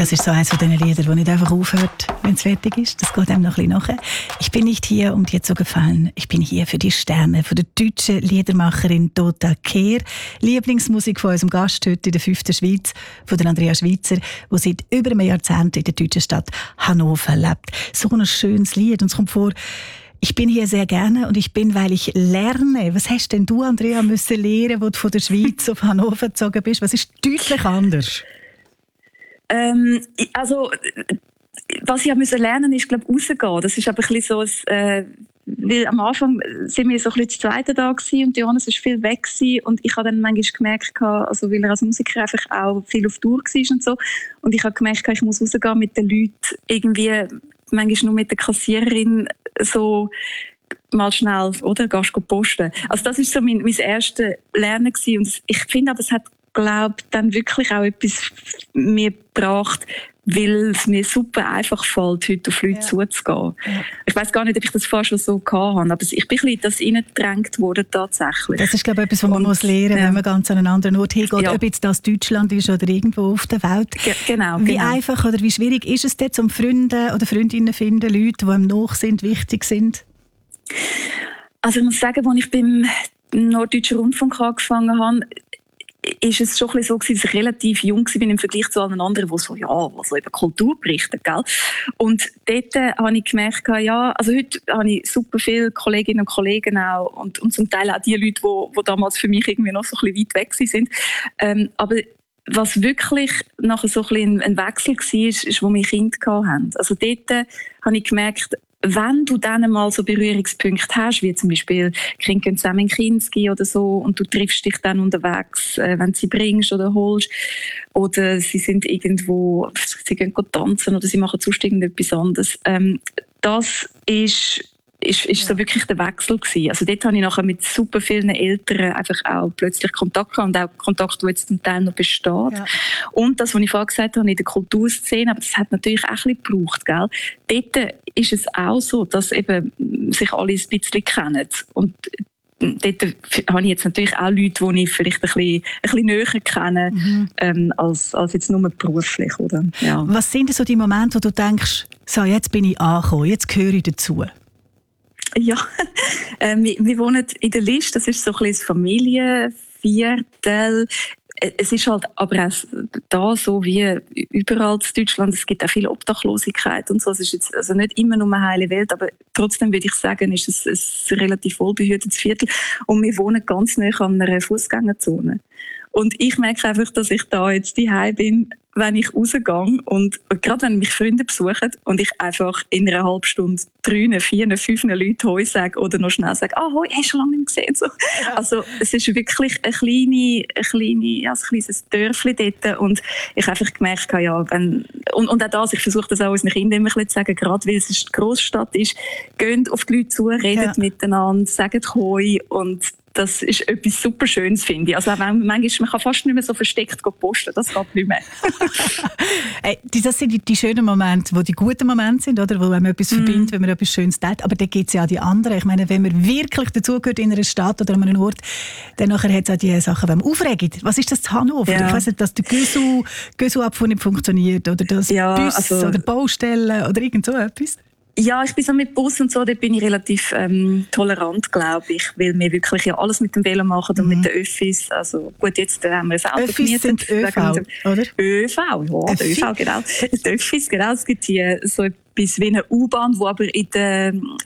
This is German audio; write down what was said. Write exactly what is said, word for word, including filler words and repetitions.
Das ist so eines von diesen Liedern, das nicht einfach aufhört, wenn es fertig ist. Das geht einem noch ein bisschen nachher. Ich bin nicht hier, um dir zu gefallen. Ich bin hier für die Sterne, von der deutschen Liedermacherin Dota Kehr. Lieblingsmusik von unserem Gast heute in der fünften Schweiz, von der Andrea Schweitzer, die seit über einem Jahrzehnt in der deutschen Stadt Hannover lebt. So ein schönes Lied. Und es kommt vor, ich bin hier sehr gerne und ich bin, weil ich lerne. Was hast denn du, Andrea, müssen lernen, als du von der Schweiz auf Hannover gezogen bist? Was ist deutlich anders? Ähm, also, was ich musste lernen, ist, glaube ich, rausgehen. Das ist aber ein bisschen so, äh, weil am Anfang sind wir so ein bisschen das Zweite da gewesen und Johannes war viel weg gewesen und ich habe dann manchmal gemerkt, also weil er als Musiker einfach auch viel auf Tour war und so, und ich habe gemerkt, ich muss rausgehen mit den Leuten, irgendwie manchmal nur mit der Kassiererin so mal schnell, oder, gehst du posten. Also das war so mein, mein erstes Lernen gewesen. Und ich finde aber, es hat, glaube ich, dann wirklich auch etwas mir gebracht, weil es mir super einfach fällt, heute auf Leute ja. zuzugehen. Ja. Ich weiss gar nicht, ob ich das fast schon so gehabt habe, aber ich bin ein bisschen das reingedrängt worden tatsächlich. Das ist, glaube ich, etwas, was man muss lernen muss, ja. wenn man ganz an einen anderen Ort hingeht, ja. ob jetzt das Deutschland ist oder irgendwo auf der Welt. Ge- genau, Wie genau. einfach oder wie schwierig ist es dort, um Freunde oder Freundinnen zu finden, Leute, die einem nach sind, wichtig sind? Also ich muss sagen, als ich beim Norddeutschen Rundfunk angefangen habe, ist es schon ein bisschen so gewesen, dass ich relativ jung war im Vergleich zu allen anderen, die so, ja, also über Kultur berichten, gell? Und dort äh, habe ich gemerkt, ja, also heute habe ich super viele Kolleginnen und Kollegen auch und, und zum Teil auch die Leute, die, die damals für mich irgendwie noch so ein bisschen weit weg sind. Ähm, aber was wirklich nachher so ein bisschen ein Wechsel war, ist, ist, wo wir Kinder hatten. Also dort äh, habe ich gemerkt, wenn du dann mal so Berührungspunkte hast, wie zum Beispiel Kinder gehen zusammen in Kinski oder so und du triffst dich dann unterwegs, äh, wenn du sie bringst oder holst, oder sie sind irgendwo, sie gehen tanzen oder sie machen sonst irgendetwas anderes. Ähm, das ist ist, ist so wirklich der Wechsel gewesen. Also dort habe ich nachher mit super vielen Eltern einfach auch plötzlich Kontakt gehabt und auch Kontakt, der jetzt zum Teil noch besteht. Ja. Und das, was ich vorhin gesagt habe, in der Kulturszene, aber das hat natürlich auch ein bisschen gebraucht, gell? Dort ist es auch so, dass eben sich alle ein bisschen kennen. Und dort habe ich jetzt natürlich auch Leute, die ich vielleicht ein bisschen, ein bisschen näher kenne, mhm. ähm, als, als jetzt nur beruflich. Oder? Ja. Was sind so die Momente, wo du denkst, so, jetzt bin ich angekommen, jetzt gehöre ich dazu? Ja, äh, wir, wir wohnen in der Liste, das ist so ein bisschen Familienviertel. Es ist halt aber auch da so wie überall in Deutschland, es gibt auch viel Obdachlosigkeit und so. Es ist jetzt also nicht immer nur eine heile Welt, aber trotzdem würde ich sagen, ist es ein relativ wohlbehütetes Viertel. Und wir wohnen ganz nah an einer Fußgängerzone. Und ich merke einfach, dass ich da jetzt daheim bin, wenn ich rausgehe und gerade wenn mich Freunde besuchen und ich einfach in einer halben Stunde drei, vier, fünf Leute Hoi sage oder noch schnell sage, ah, Hoi, hast du schon lange nicht gesehen? So. Ja. Also es ist wirklich ein, kleine, ein, kleine, ja, ein kleines Dörfli dort und ich habe einfach gemerkt, ja, wenn, und, und auch das, ich versuche das auch unseren Kindern immer ein bisschen zu sagen, gerade weil es eine Grossstadt ist, geht auf die Leute zu, redet ja. miteinander, sagt Hoi und das ist etwas super Schönes, finde ich. Also manchmal, man kann fast nicht mehr so versteckt posten, das geht nicht mehr. Hey, das sind die, die schönen Momente, die die guten Momente sind, oder? Wo man etwas mm. verbindet, wenn man etwas Schönes tut. Aber dann gibt es ja auch die anderen. Ich meine, wenn man wirklich dazugehört in einer Stadt oder an einem Ort, dann nachher hat es auch die Sachen, die man aufregt. Was ist das zu Hannover? Ja. Ich weiss nicht, dass der Gösu-Abfuhr nicht funktioniert oder das ja, Bus also, oder Baustellen oder irgend so etwas. Ja, ich bin so mit Bus und so, da bin ich relativ ähm, tolerant, glaube ich, weil wir wirklich ja alles mit dem Velo machen und mhm. mit den Öffis. Also gut, jetzt haben wir ein Auto Öffis gemietet. Sind ÖV, oder? ÖV, ja, der ÖV, genau. Die Öffis, genau. Es gibt hier so etwas wie eine U-Bahn, die aber in der,